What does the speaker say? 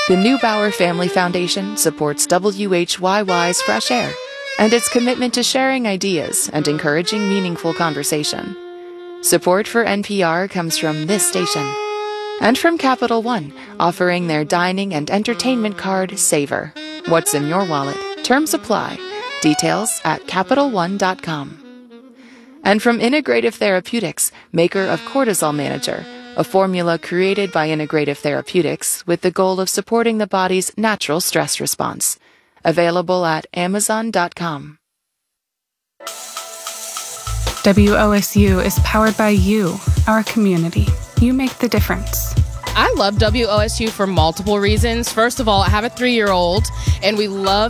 The Neubauer Family Foundation supports WHYY's Fresh Air and its commitment to sharing ideas and encouraging meaningful conversation. Support for NPR comes from this station and from Capital One, offering their dining and entertainment card, Savor. What's in your wallet? Terms apply. Details at CapitalOne.com. And from Integrative Therapeutics, maker of Cortisol Manager, a formula created by Integrative Therapeutics with the goal of supporting the body's natural stress response. Available at Amazon.com. WOSU is powered by you, our community. You make the difference. I love WOSU for multiple reasons. First of all, I have a 3-year-old, and we love